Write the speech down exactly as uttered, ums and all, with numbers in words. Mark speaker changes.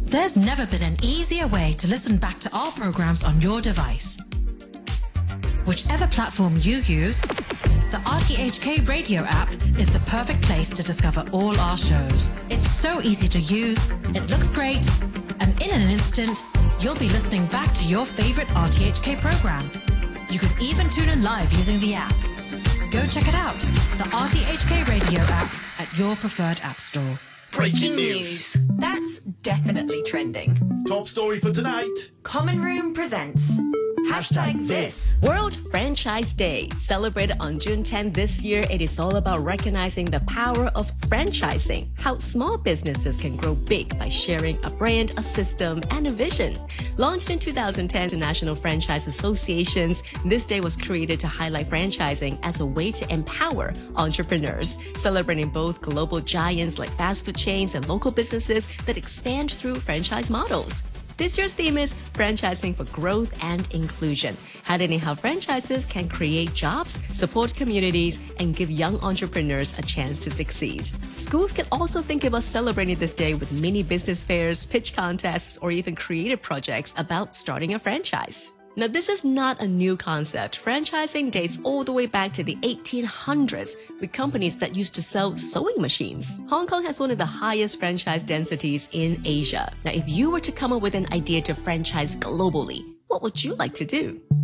Speaker 1: There's never been an easier way to listen back to our programs on your device. Whichever platform you use, the R T H K Radio app is the perfect place to discover all our shows. It's so easy to use, it looks great, and in an instant, you'll be listening back to your favorite R T H K program. You can even tune in live using the app. Go check it out, the R T H K Radio app at your preferred app store.
Speaker 2: Breaking news.
Speaker 3: That's definitely trending.
Speaker 2: Top story for tonight.
Speaker 3: Common Room presents Hashtag this.
Speaker 4: World Franchise Day. Celebrated on June tenth this year, it is all about recognizing the power of franchising, how small businesses can grow big by sharing a brand, a system, and a vision. Launched in two thousand ten to National Franchise Associations, this day was created to highlight franchising as a way to empower entrepreneurs, celebrating both global giants like fast food chains and local businesses that expand through franchise models. This year's theme is Franchising for Growth and Inclusion, highlighting how franchises can create jobs, support communities, and give young entrepreneurs a chance to succeed. Schools can also think about celebrating this day with mini business fairs, pitch contests, or even creative projects about starting a franchise. Now, this is not a new concept. Franchising dates all the way back to the eighteen hundreds with companies that used to sell sewing machines. Hong Kong has one of the highest franchise densities in Asia. Now, if you were to come up with an idea to franchise globally, what would you like to do?